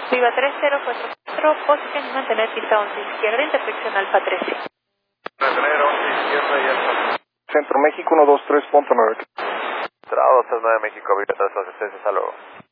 Viva 3044, posición mantener pista 11 izquierda, intersección Alfa 13. Mantener 11 izquierda y Alfa. Centro México 123.9. Trado 39 México, Viva 3 asistencia, hasta luego.